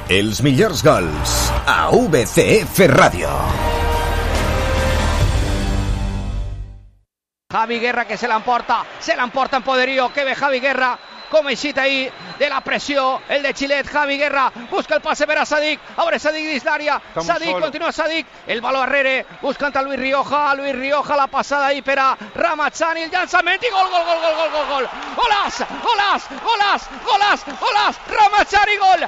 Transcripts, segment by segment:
Els millors gols a VCF Ràdio. Javi Guerra que se l'emporta en poderío, que ve Javi Guerra com eixit ahí de la pressió, el de Xilet. Javi Guerra busca el passe per a Sadik, obre Sadik dins l'àrea, Sadik, continua Sadik, el baló arrere, buscant a Luis Rioja, la passada ahí per a Ramazani, el llançament i gol, golàs, Ramazani, gol,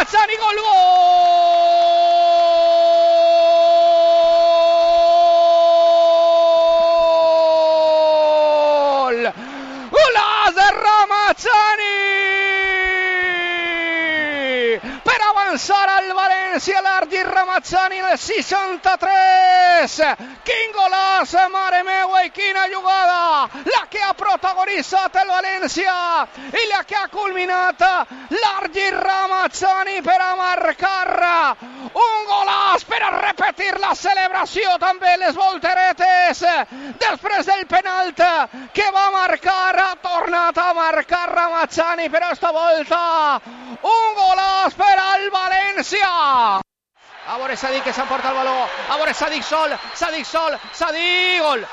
golaç de Ramazani per avançar al València. l'Argi Ramazani en el 63. Quin golaç, mare meua, i quina jugada la que ha protagonitzat el València i la que ha culminat l'Argi Ramazani per a marcar un golaç, per a repetir la celebració, també les volteretes després del penalt que va marcar. Ha tornat a marcar Ramazani, però esta volta un golaç per al València. A veure Sadik que s'emporta el baló, a veure Sadik sol, gol,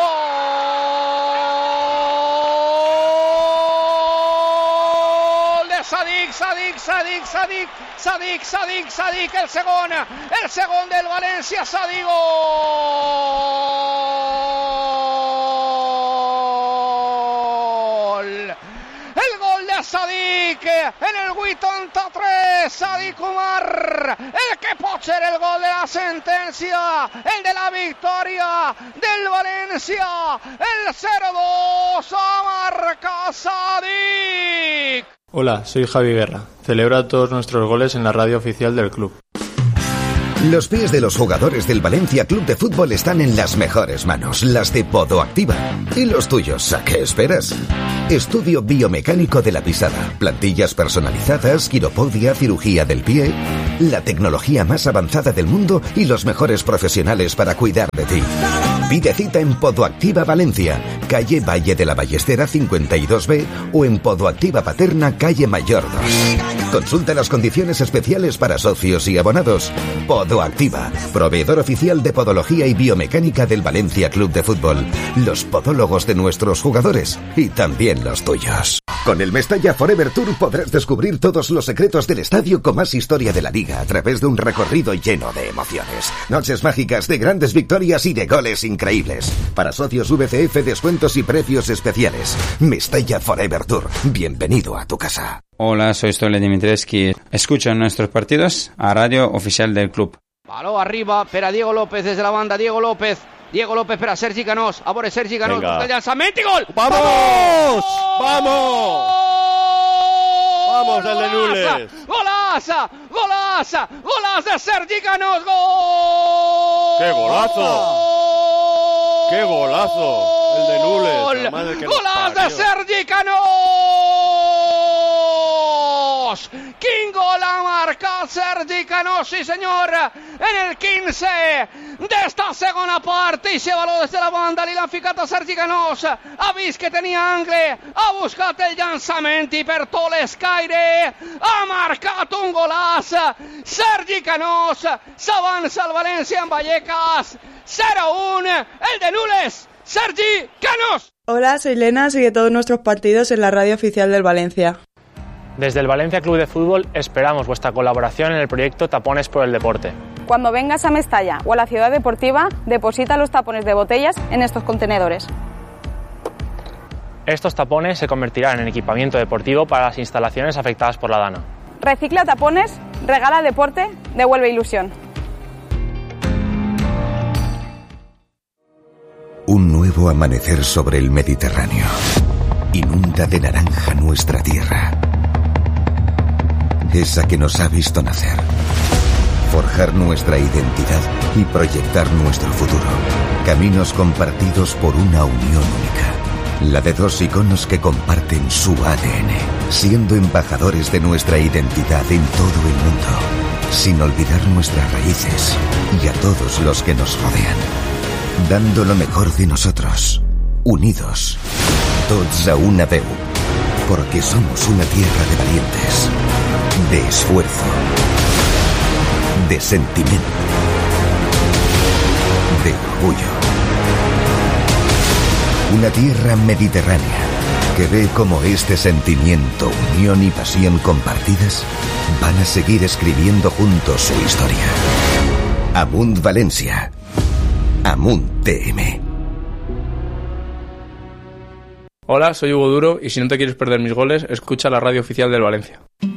gol de Sadik, el segon del València, Sadik, gol. El gol de Sadik en el 83, Sadik Umar, el que pot ser el gol de la sentència, el de la victòria del València, el 0-2 a marca Sadik. Hola, soy Javi Guerra. Celebra todos nuestros goles en la radio oficial del club. Los pies de los jugadores del Valencia Club de Fútbol están en las mejores manos, las de Podoactiva. ¿Y los tuyos? ¿A qué esperas? Estudio biomecánico de la pisada, plantillas personalizadas, quiropodia, cirugía del pie, la tecnología más avanzada del mundo y los mejores profesionales para cuidar de ti. Pide cita en Podoactiva Valencia, calle Valle de la Ballestera 52B o en Podoactiva Paterna, calle Mayor 2. Consulta las condiciones especiales para socios y abonados. Podoactiva, proveedor oficial de podología y biomecánica del Valencia Club de Fútbol. Los podólogos de nuestros jugadores y también los tuyos. Con el Mestalla Forever Tour podrás descubrir todos los secretos del estadio con más historia de la liga a través de un recorrido lleno de emociones. Noches mágicas de grandes victorias y de goles increíbles. Para socios VCF, descuentos y precios especiales. Mestalla Forever Tour. Bienvenido a tu casa. Hola, soy Stole Dimitrescu. Escuchan nuestros partidos a radio oficial del club. Baló arriba per a Diego López desde la banda. Diego López per a Sergi Canós. A veure Sergi Canós, busca el llançament i gol! ¡Vamos! ¡Vamos, el de Nules! ¡Golaç de Sergi Canós! ¡Gol! ¡Qué golazo! El de Nules. ¡Golaç de Sergi Canós! Quin gol ha marcat Sergi Canós, sí senyor, en el 15 d'esta segona part. I se baló des de la banda, li l'han ficat a Sergi Canós, ha vist que tenia angle, ha buscat el llançament i per tot l'escaire ha marcat un golaç. Sergi Canós s'avança al València en Vallecas, 0-1, el de Nules, Sergi Canós. Hola, soy Lena, sigue todos nuestros partidos en la radio oficial del Valencia. Desde el Valencia Club de Fútbol esperamos vuestra colaboración en el proyecto Tapones por el Deporte. Cuando vengas a Mestalla o a la ciudad deportiva, deposita los tapones de botellas en estos contenedores. Estos tapones se convertirán en equipamiento deportivo para las instalaciones afectadas por la Dana. Recicla tapones, regala deporte, devuelve ilusión. Un nuevo amanecer sobre el Mediterráneo. Inunda de naranja nuestra tierra. Esa que nos ha visto nacer. Forjar nuestra identidad y proyectar nuestro futuro. Caminos compartidos por una unión única. La de dos iconos que comparten su ADN, siendo embajadores de nuestra identidad en todo el mundo, sin olvidar nuestras raíces y a todos los que nos rodean. Dando lo mejor de nosotros, unidos, tots a una veu, porque somos una tierra de valientes, de esfuerzo, de sentimiento, de orgullo. Una tierra mediterránea que ve cómo este sentimiento, unión y pasión compartidas van a seguir escribiendo juntos su historia. Amunt Valencia. Amunt TM. Hola, soy Hugo Duro y si no te quieres perder mis goles, escucha la radio oficial del Valencia.